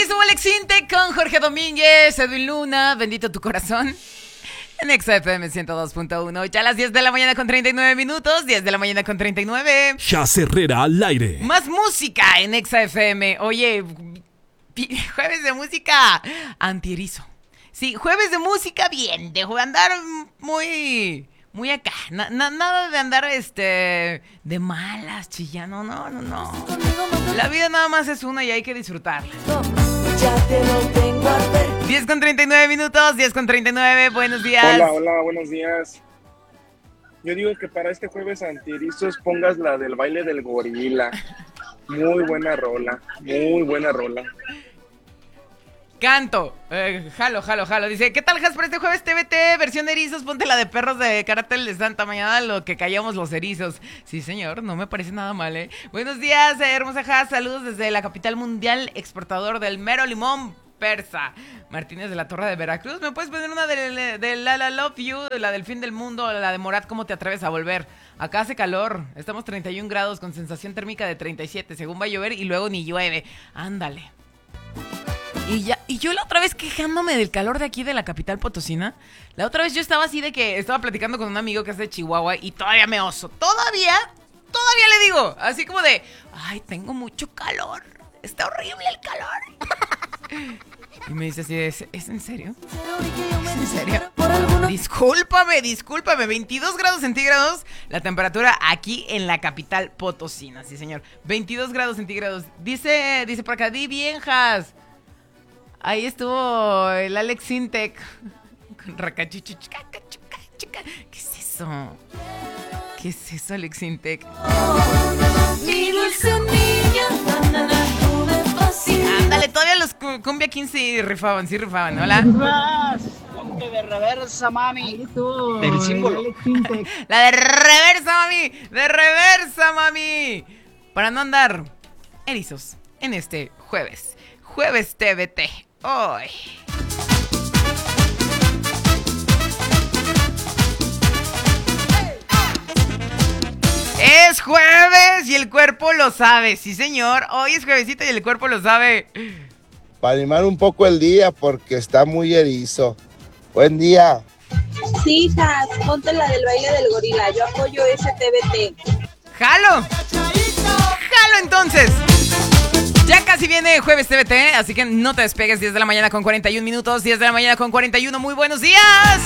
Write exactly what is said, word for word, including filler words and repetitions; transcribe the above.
estuvo Alex Intec con Jorge Domínguez, Edwin Luna, Bendito tu corazón. En Exa F M ciento dos punto uno. Ya a las diez de la mañana con treinta y nueve minutos. diez de la mañana con treinta y nueve. Jazz Herrera al aire. Más música en Exa F M. Oye, jueves de música antierizo. Sí, jueves de música bien. De andar muy... Muy acá, na, na, nada de andar este de malas, chillando, no, no, no. La vida nada más es una y hay que disfrutarla. diez con treinta y nueve minutos, diez con treinta y nueve, buenos días. Hola, hola, buenos días. Yo digo que para este jueves antierizos pongas la del baile del gorila. Muy buena rola, muy buena rola. Canto, eh, jalo, jalo, jalo. Dice, ¿qué tal, Jas, para este jueves T V T? Versión de erizos, ponte la de perros de Cártel de Santa Mañana, lo que callamos los erizos. Sí, señor, no me parece nada mal, ¿eh? Buenos días, eh, hermosa Jas, saludos desde la capital mundial, exportador del mero limón persa. Martínez de la Torre de Veracruz. ¿Me puedes poner una de, de La La Love You, la del fin del mundo, la de Morat, ¿cómo te atreves a volver? Acá hace calor, estamos treinta y un grados con sensación térmica de treinta y siete, según va a llover y luego ni llueve. Ándale. Y ya, y yo la otra vez quejándome del calor de aquí de la capital potosina. La otra vez yo estaba así de que estaba platicando con un amigo que es de Chihuahua y todavía me oso. Todavía, todavía le digo, así como de, ay, tengo mucho calor. Está horrible el calor. Y me dice así, ¿es, ¿es en serio? ¿Es en serio? Discúlpame, discúlpame. veintidós grados centígrados la temperatura aquí en la capital potosina, sí señor. veintidós grados centígrados. Dice, dice por acá, di viejas. Ahí estuvo el Alex Intec con Racachuchu. ¿Qué es eso? ¿Qué es eso, Alex Intec? Mi dulce niña. Ándale, todavía los Cumbia quince sí rifaban, sí rifaban. Hola. Ponte de reversa, mami. Del símbolo. La de reversa, mami. De reversa, mami. Para no andar erizos en este jueves. Jueves T V T. Hoy. Es jueves y el cuerpo lo sabe, sí señor. Hoy es juevesito y el cuerpo lo sabe. Para animar un poco el día porque está muy erizo. Buen día. Sí, hijas, ponte la del baile del gorila. Yo apoyo ese T V T. ¡Jalo! ¡Jalo entonces! Ya casi viene jueves T V T, así que no te despegues. Diez de la mañana con cuarenta y un minutos. Diez de la mañana con cuarenta y uno, muy buenos días.